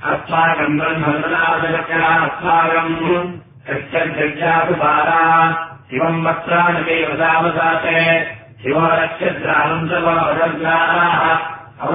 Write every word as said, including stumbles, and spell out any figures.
अस्माकम् ब्रह्मनादस्माकम् यच्छासुपारा शिवम् वक्त्राणि वदावसाते शिवो नक्षत्रानम् सर्वमदर्गाः